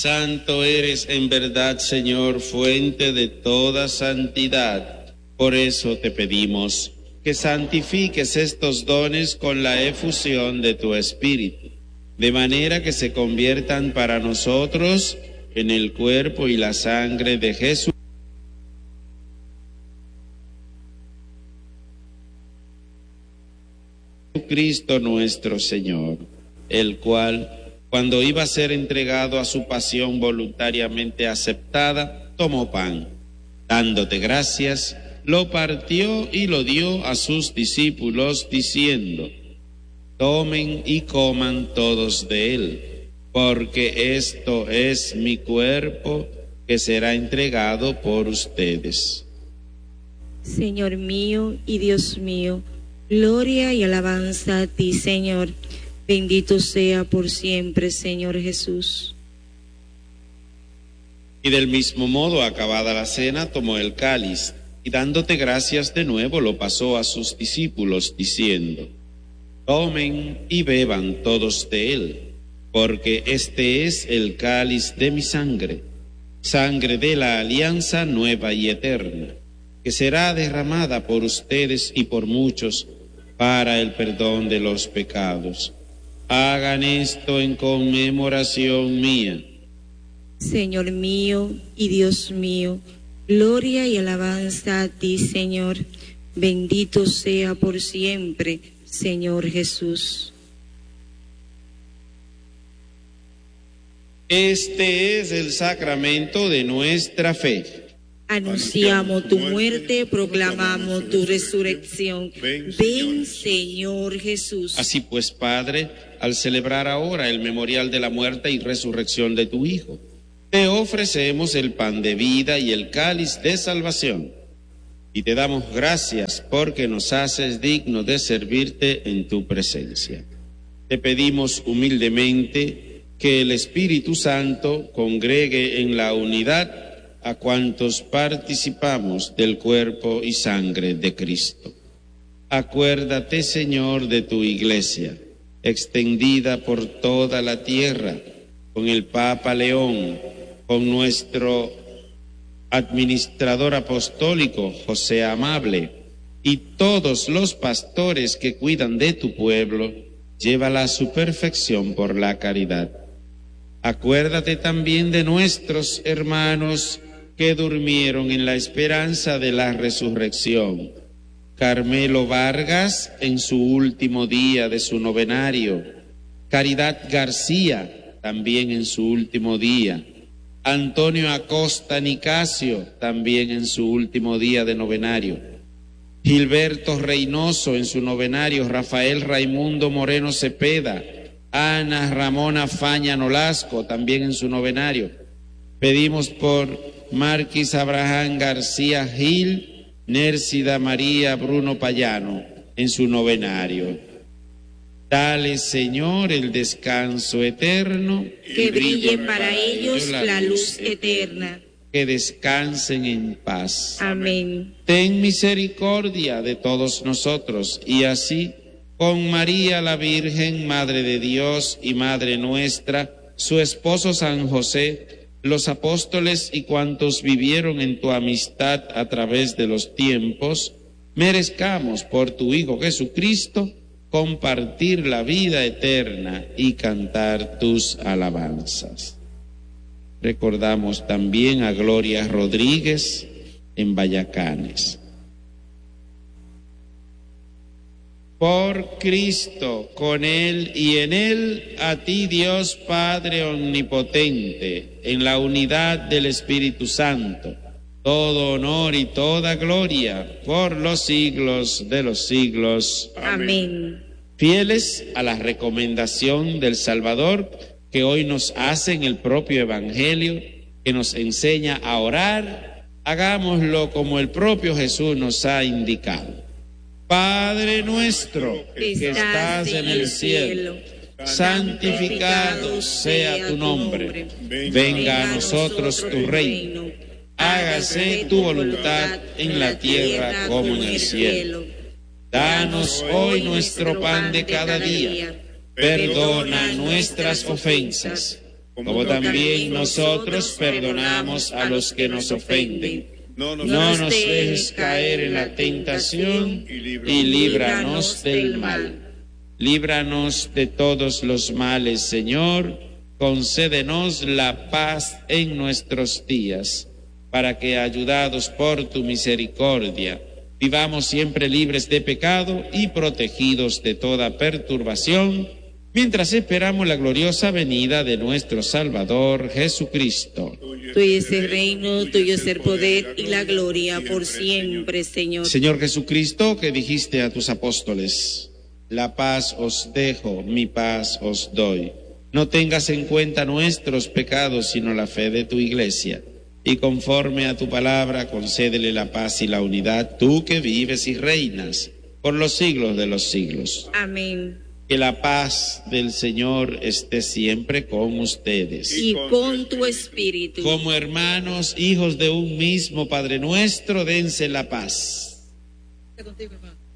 Santo eres en verdad, Señor, fuente de toda santidad. Por eso te pedimos que santifiques estos dones con la efusión de tu Espíritu, de manera que se conviertan para nosotros en el cuerpo y la sangre de Jesucristo nuestro Señor, el cual, cuando iba a ser entregado a su pasión voluntariamente aceptada, tomó pan. Dándote gracias, lo partió y lo dio a sus discípulos, diciendo: tomen y coman todos de él, porque esto es mi cuerpo que será entregado por ustedes. Señor mío y Dios mío, gloria y alabanza a ti, Señor. Bendito sea por siempre, Señor Jesús. Y del mismo modo, acabada la cena, tomó el cáliz, y dándote gracias de nuevo, lo pasó a sus discípulos, diciendo: tomen y beban todos de él, porque este es el cáliz de mi sangre, sangre de la alianza nueva y eterna, que será derramada por ustedes y por muchos para el perdón de los pecados. Hagan esto en conmemoración mía. Señor mío y Dios mío, gloria y alabanza a ti, Señor. Bendito sea por siempre, Señor Jesús. Este es el sacramento de nuestra fe. Anunciamos tu muerte, proclamamos tu resurrección. Ven, Señor Jesús. Así pues, Padre, al celebrar ahora el memorial de la muerte y resurrección de tu Hijo, te ofrecemos el pan de vida y el cáliz de salvación. Y te damos gracias porque nos haces dignos de servirte en tu presencia. Te pedimos humildemente que el Espíritu Santo congregue en la unidad a cuantos participamos del cuerpo y sangre de Cristo. Acuérdate, Señor, de tu Iglesia, extendida por toda la tierra, con el Papa León, con nuestro administrador apostólico, José Amable, y todos los pastores que cuidan de tu pueblo, llévala a su perfección por la caridad. Acuérdate también de nuestros hermanos que durmieron en la esperanza de la resurrección. Carmelo Vargas en su último día de su novenario, Caridad García también en su último día, Antonio Acosta Nicasio también en su último día de novenario, Gilberto Reynoso en su novenario, Rafael Raimundo Moreno Cepeda, Ana Ramona Faña Nolasco también en su novenario. Pedimos por Marquis Abraham García Gil, Nércida María Bruno Payano en su novenario. Dale, Señor, el descanso eterno. Que brille para ellos la luz eterna. Que descansen en paz. Amén. Ten misericordia de todos nosotros, y así, con María la Virgen, Madre de Dios y Madre nuestra, su esposo San José, los apóstoles y cuantos vivieron en tu amistad a través de los tiempos, merezcamos por tu Hijo Jesucristo compartir la vida eterna y cantar tus alabanzas. Recordamos también a Gloria Rodríguez en Vallacanes. Por Cristo, con Él y en Él, a ti Dios Padre Omnipotente, en la unidad del Espíritu Santo, todo honor y toda gloria por los siglos de los siglos. Amén. Fieles a la recomendación del Salvador que hoy nos hace en el propio Evangelio, que nos enseña a orar, hagámoslo como el propio Jesús nos ha indicado. Padre nuestro que estás en el cielo, santificado sea tu nombre. Venga a nosotros tu reino. Hágase tu voluntad en la tierra como en el cielo. Danos hoy nuestro pan de cada día. Perdona nuestras ofensas, como también nosotros perdonamos a los que nos ofenden. No nos dejes caer en la tentación y líbranos del mal. Líbranos de todos los males, Señor. Concédenos la paz en nuestros días, para que, ayudados por tu misericordia, vivamos siempre libres de pecado y protegidos de toda perturbación, mientras esperamos la gloriosa venida de nuestro Salvador Jesucristo. Tuyo es el reino, tuyo es el poder y la gloria por siempre, Señor. Señor Jesucristo, que dijiste a tus apóstoles: la paz os dejo, mi paz os doy. No tengas en cuenta nuestros pecados, sino la fe de tu Iglesia. Y conforme a tu palabra, concédele la paz y la unidad, tú que vives y reinas por los siglos de los siglos. Amén. Que la paz del Señor esté siempre con ustedes. Y con tu espíritu. Como hermanos, hijos de un mismo Padre nuestro, dense la paz.